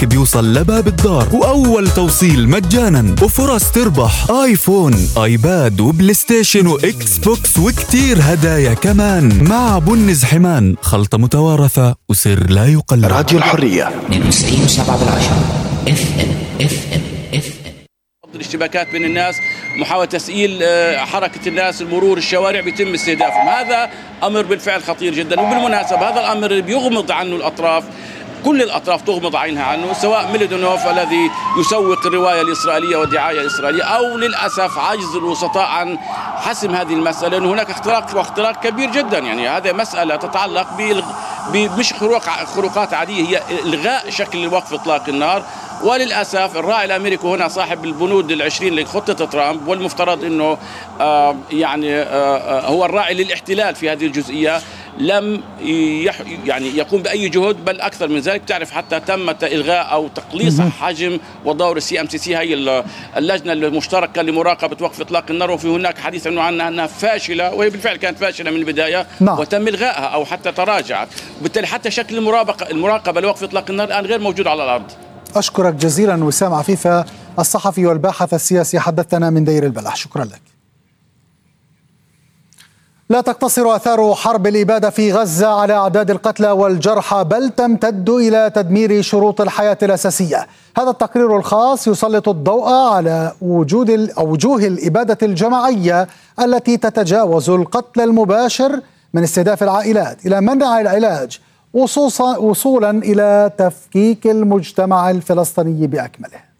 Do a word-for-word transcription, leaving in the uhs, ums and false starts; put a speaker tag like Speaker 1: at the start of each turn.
Speaker 1: بيوصل لباب الدار، وأول توصيل مجانا، وفرص تربح آيفون، آيباد، وبلاي ستيشن، وإكس بوكس، وكتير هدايا كمان. مع بنز حمان، خلطة متوارثة وسر لا يقلد.
Speaker 2: راديو الحرية
Speaker 3: اثنين وتسعين وسبعة بالعشرة اف ام اف ام اف ام.
Speaker 4: الاشتباكات بين الناس، محاولة تسئيل حركة الناس، المرور، الشوارع بيتم استهدافهم. هذا أمر بالفعل خطير جدا، وبالمناسبة هذا الأمر بيغمض عنه الأطراف، كل الأطراف تغمض عينها عنه، سواء ميلودينوف الذي يسوق الرواية الإسرائيلية والدعاية الإسرائيلية، أو للأسف عجز الوسطاء عن حسم هذه المسألة، لأن هناك اختراق واختراق كبير جدا. يعني هذه مسألة تتعلق مش خروقات عادية، هي إلغاء شكل وقف إطلاق النار. وللأسف الراعي الأمريكي هنا صاحب البنود العشرين لخطة ترامب، والمفترض أنه آه يعني آه هو الراعي للاحتلال في هذه الجزئية، لم يح يعني يقوم بأي جهد، بل أكثر من ذلك. تعرف حتى تم إلغاء أو تقليص حجم ودور السي ام سي سي، هي اللجنة المشتركة لمراقبة وقف إطلاق النار، وفي هناك حديث عنه عنها أنها فاشلة، وهي بالفعل كانت فاشلة من البداية. نعم. وتم إلغائها أو حتى تراجعت، وبالتالي حتى شكل المراقبة المراقبة لوقف إطلاق النار الآن غير موجود على الأرض.
Speaker 5: أشكرك جزيلا وسام عفيفة، الصحفي والباحث السياسي، حدثنا من دير البلح. شكرا لك. لا تقتصر آثار حرب الإبادة في غزة على أعداد القتلى والجرحى، بل تمتد إلى تدمير شروط الحياة الأساسية. هذا التقرير الخاص يسلط الضوء على وجود أو وجوه الإبادة الجماعية التي تتجاوز القتل المباشر من استهداف العائلات إلى منع العلاج، وصولا إلى تفكيك المجتمع الفلسطيني بأكمله.